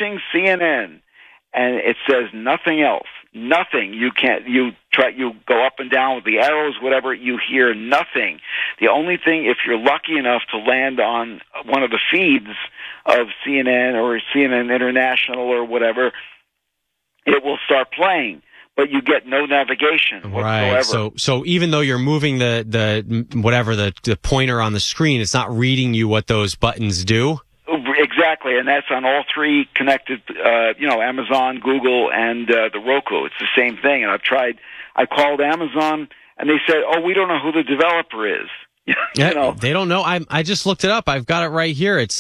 watching CNN, and it says nothing else. Nothing. You go up and down with the arrows, whatever, you hear nothing. The only thing, if you're lucky enough to land on one of the feeds of CNN or CNN International or whatever, it will start playing, but you get no navigation whatsoever. Right. So even though you're moving the pointer on the screen, it's not reading you what those buttons do? Exactly, and that's on all three connected, Amazon, Google, and the Roku. It's the same thing. And I called Amazon, and they said, "Oh, we don't know who the developer is." They don't know. I just looked it up. I've got it right here. It's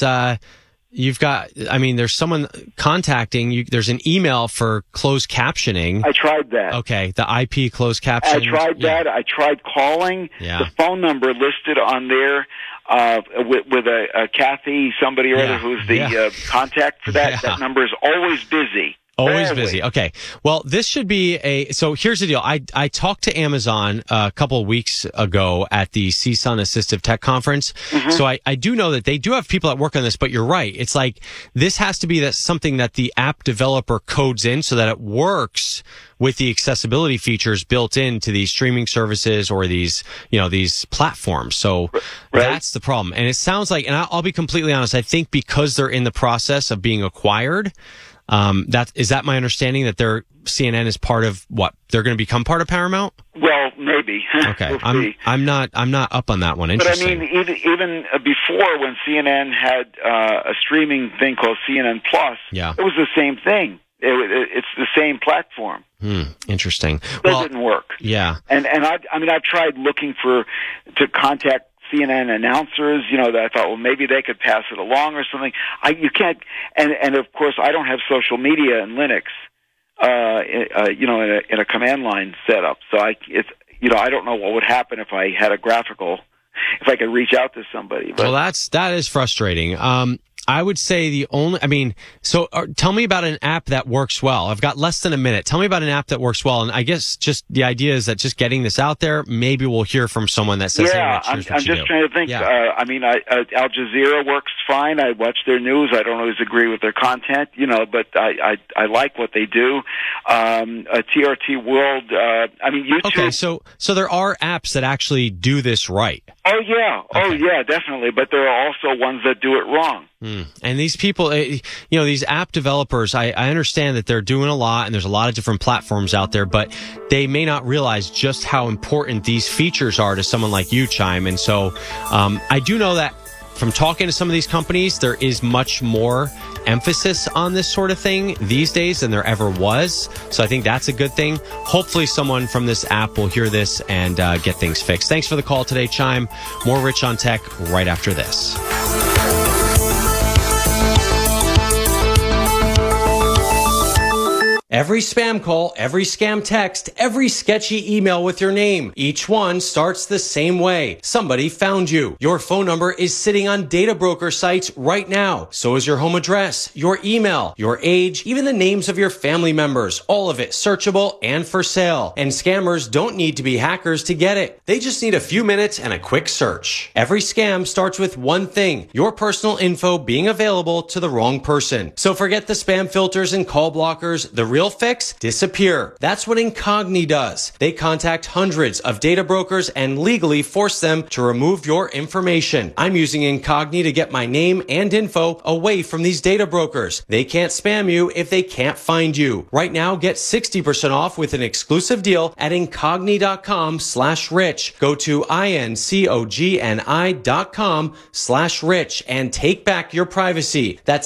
there's someone contacting you. There's an email for closed captioning. I tried that. Okay, the IP closed captioning. I tried that. I tried calling. Yeah. The phone number listed on there with a Kathy, somebody or other who's the contact for that. Yeah. That number is always busy. Always busy. Okay. Well, this should be so here's the deal. I talked to Amazon a couple of weeks ago at the CSUN Assistive Tech Conference. Mm-hmm. So I do know that they do have people that work on this, but you're right. It's like, this has to be something that the app developer codes in so that it works with the accessibility features built into these streaming services or these platforms. So that's the problem. And it sounds like, and I'll be completely honest, I think because they're in the process of being acquired, is that my understanding, that CNN is part of what? They're going to become part of Paramount? Well, maybe. Okay. I'm not up on that one. Interesting. But I mean, even before, when CNN had a streaming thing called CNN Plus, it was the same thing. It's the same platform. Interesting. That didn't work. Yeah. And I've tried looking to contact CNN announcers, that I thought, well, maybe they could pass it along or something. You can't, and of course, I don't have social media in Linux, in a command line setup. So I don't know what would happen if I had if I could reach out to somebody. But. Well, that is frustrating. I would say tell me about an app that works well. I've got less than a minute. Tell me about an app that works well. And I guess just the idea is that just getting this out there, maybe we'll hear from someone that says, I'm just trying to think. Yeah. Al Jazeera works fine. I watch their news. I don't always agree with their content, but I like what they do. TRT World, YouTube. Okay, so there are apps that actually do this right. Oh, yeah. Okay. Oh, yeah, definitely. But there are also ones that do it wrong. And these people, these app developers, I understand that they're doing a lot and there's a lot of different platforms out there, but they may not realize just how important these features are to someone like you, Chime. And so I do know that from talking to some of these companies, there is much more emphasis on this sort of thing these days than there ever was. So I think that's a good thing. Hopefully someone from this app will hear this and get things fixed. Thanks for the call today, Chime. More Rich on Tech right after this. Every spam call, every scam text, every sketchy email with your name. Each one starts the same way. Somebody found you. Your phone number is sitting on data broker sites right now. So is your home address, your email, your age, even the names of your family members. All of it searchable and for sale. And scammers don't need to be hackers to get it. They just need a few minutes and a quick search. Every scam starts with one thing: your personal info being available to the wrong person. So forget the spam filters and call blockers. The real fix? Disappear. That's what Incogni does. They contact hundreds of data brokers and legally force them to remove your information. I'm using Incogni to get my name and info away from these data brokers. They can't spam you if they can't find you. Right now, get 60% off with an exclusive deal at Incogni.com/rich. Go to INCOGNI.com/rich and take back your privacy. That's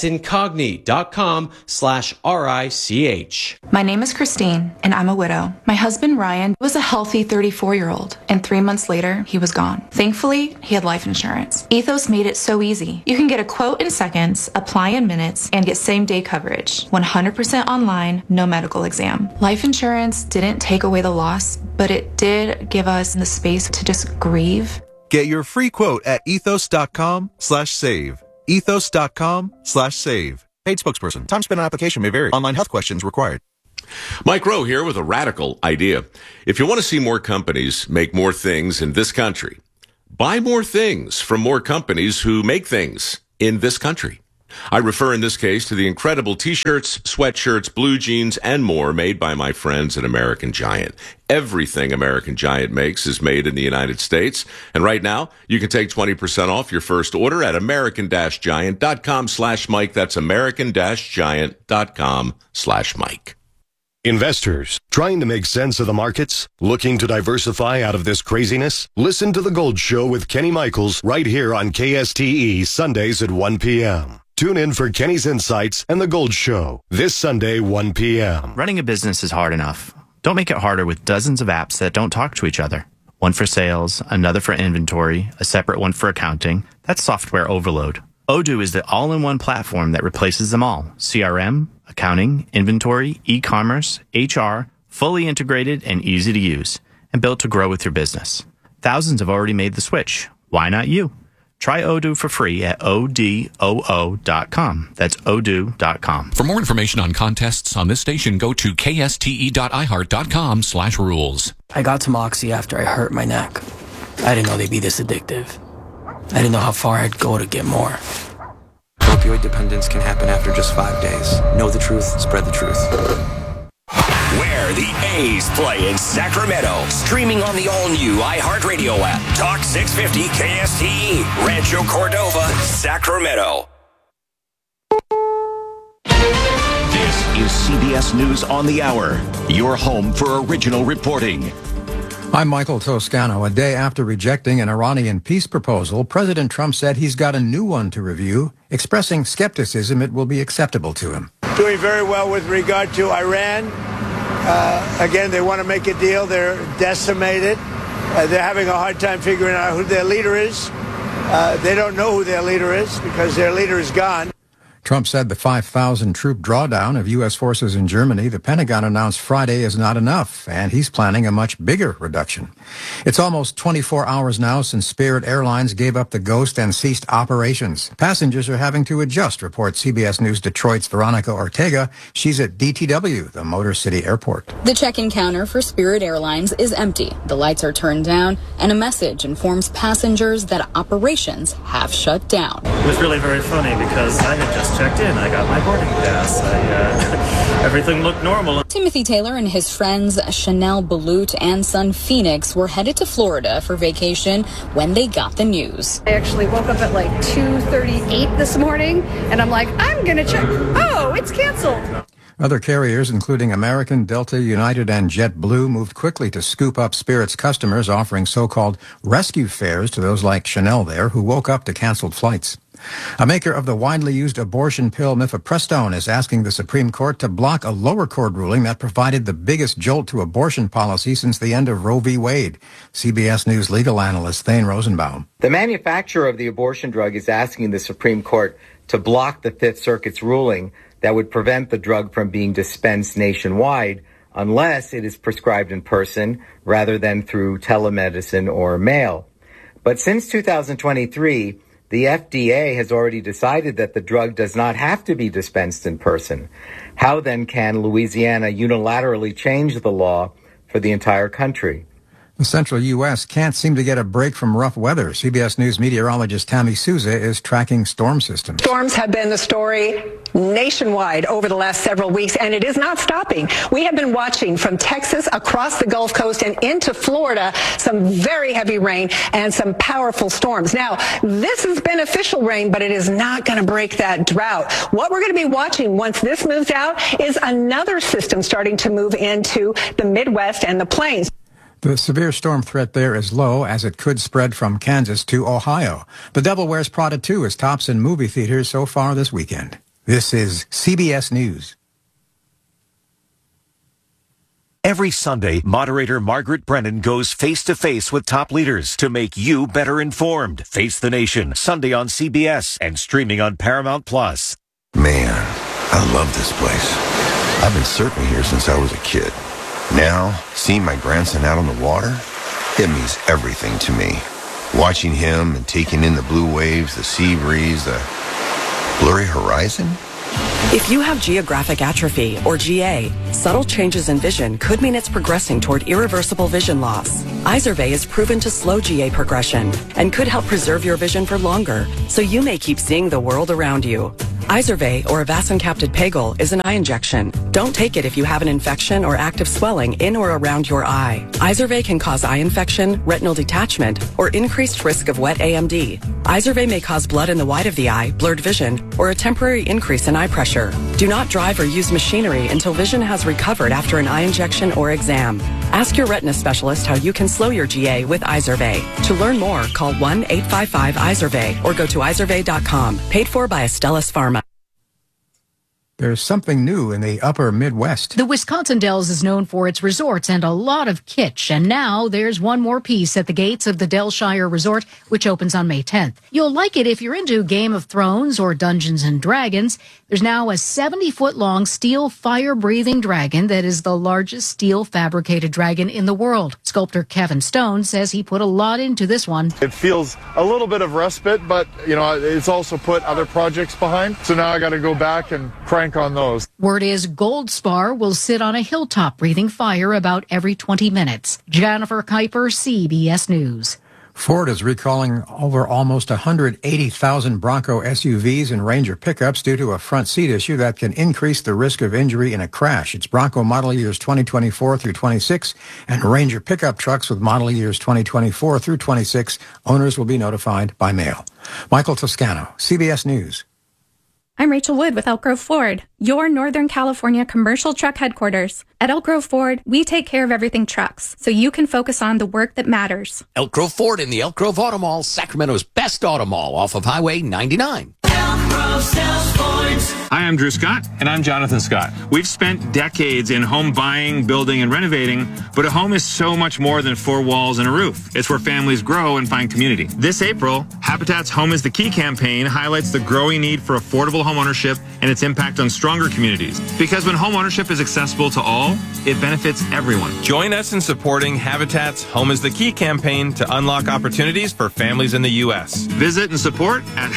Incogni.com/RICH. My name is Christine, and I'm a widow. My husband, Ryan, was a healthy 34-year-old, and 3 months later, he was gone. Thankfully, he had life insurance. Ethos made it so easy. You can get a quote in seconds, apply in minutes, and get same-day coverage. 100% online, no medical exam. Life insurance didn't take away the loss, but it did give us the space to just grieve. Get your free quote at ethos.com/save. Ethos.com/save. Paid spokesperson. Time spent on application may vary. Online health questions required. Mike Rowe here with a radical idea. If you want to see more companies make more things in this country, buy more things from more companies who make things in this country. I refer in this case to the incredible t-shirts, sweatshirts, blue jeans, and more made by my friends at American Giant. Everything American Giant makes is made in the United States. And right now, you can take 20% off your first order at american-giant.com/Mike. That's american-giant.com/Mike. Investors, trying to make sense of the markets? Looking to diversify out of this craziness? Listen to The Gold Show with Kenny Michaels right here on KSTE Sundays at 1 p.m. Tune in for Kenny's Insights and The Gold Show this Sunday, 1 p.m. Running a business is hard enough. Don't make it harder with dozens of apps that don't talk to each other. One for sales, another for inventory, a separate one for accounting. That's software overload. Odoo is the all-in-one platform that replaces them all. CRM, accounting, inventory, e-commerce, HR, fully integrated and easy to use, and built to grow with your business. Thousands have already made the switch. Why not you? Try Odoo for free at odoo.com. That's odoo.com. For more information on contests on this station, go to kste.iheart.com/rules. I got some Oxy after I hurt my neck. I didn't know they'd be this addictive. I didn't know how far I'd go to get more. Opioid dependence can happen after just 5 days. Know the truth, spread the truth. Where the A's play in Sacramento. Streaming on the all-new iHeartRadio app. Talk 650 KSTE. Rancho Cordova, Sacramento. This is CBS News on the Hour. Your home for original reporting. I'm Michael Toscano. A day after rejecting an Iranian peace proposal, President Trump said he's got a new one to review, expressing skepticism it will be acceptable to him. Doing very well with regard to Iran. Again, they want to make a deal. They're decimated. They're having a hard time figuring out who their leader is. They don't know who their leader is because their leader is gone. Trump said the 5,000-troop drawdown of U.S. forces in Germany the Pentagon announced Friday is not enough, and he's planning a much bigger reduction. It's almost 24 hours now since Spirit Airlines gave up the ghost and ceased operations. Passengers are having to adjust, reports CBS News Detroit's Veronica Ortega. She's at DTW, the Motor City Airport. The check-in counter for Spirit Airlines is empty. The lights are turned down, and a message informs passengers that operations have shut down. It was really very funny because I had just checked in. I got my boarding pass. Everything looked normal. Timothy Taylor and his friends Chanel Balut and son Phoenix were headed to Florida for vacation when they got the news. I actually woke up at like 2:38 this morning, and I'm like, I'm going to check. Oh, it's canceled. Other carriers, including American, Delta, United, and JetBlue, moved quickly to scoop up Spirit's customers, offering so-called rescue fares to those like Chanel there who woke up to canceled flights. A maker of the widely used abortion pill mifepristone is asking the Supreme Court to block a lower court ruling that provided the biggest jolt to abortion policy since the end of Roe v. Wade. CBS News legal analyst Thane Rosenbaum. The manufacturer of the abortion drug is asking the Supreme Court to block the Fifth Circuit's ruling that would prevent the drug from being dispensed nationwide unless it is prescribed in person rather than through telemedicine or mail. But since 2023, the FDA has already decided that the drug does not have to be dispensed in person. How then can Louisiana unilaterally change the law for the entire country? The central U.S. can't seem to get a break from rough weather. CBS News meteorologist Tammy Souza is tracking storm systems. Storms have been the story nationwide over the last several weeks, and it is not stopping. We have been watching from Texas across the Gulf Coast and into Florida some very heavy rain and some powerful storms. Now, this is beneficial rain, but it is not going to break that drought. What we're going to be watching once this moves out is another system starting to move into the Midwest and the plains. The severe storm threat there is low, as it could spread from Kansas to Ohio. The Devil Wears Prada 2 is tops in movie theaters so far this weekend. This is CBS News. Every Sunday, moderator Margaret Brennan goes face-to-face with top leaders to make you better informed. Face the Nation, Sunday on CBS and streaming on Paramount+. Man, I love this place. I've been surfing here since I was a kid. Now, seeing my grandson out on the water, it means everything to me. Watching him and taking in the blue waves, the sea breeze, the blurry horizon. If you have geographic atrophy, or GA, subtle changes in vision could mean it's progressing toward irreversible vision loss. Izervay is proven to slow GA progression and could help preserve your vision for longer, so you may keep seeing the world around you. Izervay, or avacincaptad pegol, is an eye injection. Don't take it if you have an infection or active swelling in or around your eye. Izervay can cause eye infection, retinal detachment, or increased risk of wet AMD. Izervay may cause blood in the white of the eye, blurred vision, or a temporary increase in eye pressure. Do not drive or use machinery until vision has recovered after an eye injection or exam. Ask your retina specialist how you can slow your GA with Izervay. To learn more, call 1-855-IZERVAY or go to izervay.com. Paid for by Astellas Pharma. There's something new in the upper Midwest. The Wisconsin Dells is known for its resorts and a lot of kitsch, and now there's one more piece at the gates of the Delshire Resort, which opens on May 10th. You'll like it if you're into Game of Thrones or Dungeons and Dragons. There's now a 70-foot-long steel fire-breathing dragon that is the largest steel fabricated dragon in the world. Sculptor Kevin Stone says he put a lot into this one. It feels a little bit of respite, but, it's also put other projects behind. So now I got to go back and crank on those. Word is Goldspar will sit on a hilltop breathing fire about every 20 minutes. Jennifer Kuiper, CBS News. Ford is recalling over almost 180,000 Bronco SUVs and Ranger pickups due to a front seat issue that can increase the risk of injury in a crash. It's Bronco model years 2024 through 26 and Ranger pickup trucks with model years 2024 through 26. Owners will be notified by mail. Michael Toscano, CBS News. I'm Rachel Wood with Elk Grove Ford, your Northern California commercial truck headquarters. At Elk Grove Ford, we take care of everything trucks, so you can focus on the work that matters. Elk Grove Ford in the Elk Grove Auto Mall, Sacramento's best auto mall off of Highway 99. Elk Grove sells Fords. Hi, I'm Drew Scott. And I'm Jonathan Scott. We've spent decades in home buying, building, and renovating, but a home is so much more than four walls and a roof. It's where families grow and find community. This April, Habitat's Home is the Key campaign highlights the growing need for affordable home ownership and its impact on stronger communities. Because when home ownership is accessible to all, it benefits everyone. Join us in supporting Habitat's Home is the Key campaign to unlock opportunities for families in the U.S. Visit and support at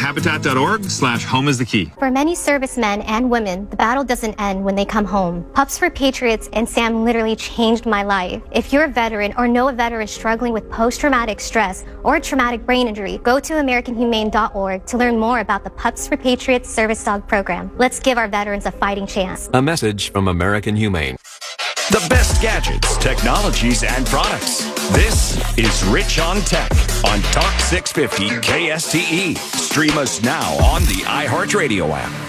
habitat.org/homeisthekey. For many servicemen and women, the battle doesn't end when they come home. Pups for Patriots and Sam literally changed my life. If you're a veteran or know a veteran struggling with post-traumatic stress or a traumatic brain injury, go to AmericanHumane.org to learn more about the Pups for Patriots service dog program. Let's give our veterans a fighting chance. A message from American Humane. The best gadgets, technologies, and products. This is Rich on Tech on Talk 650 KSTE. Stream us now on the iHeartRadio app.